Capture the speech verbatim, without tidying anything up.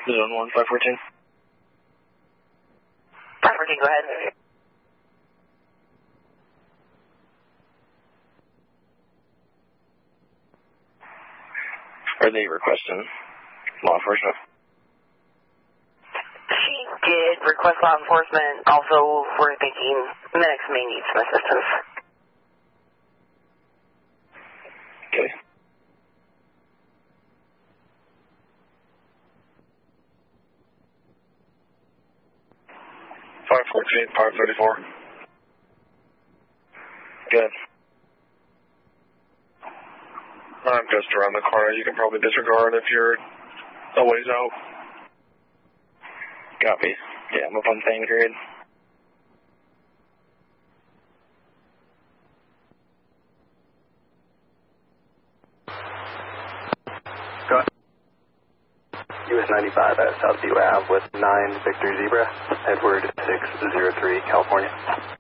Zone one, five fourteen. five fourteen, go ahead. Are they requesting law enforcement? She did request law enforcement. Also, we're thinking Medix may need some assistance. Okay. five fourteen, five thirty-four. Good. I'm just around the corner. You can probably disregard if you're a ways out. Copy. Yeah, I'm up on same grid. Go ahead. U S ninety-five at Southview Ave with nine Victor Zebra, Edward six zero three, California.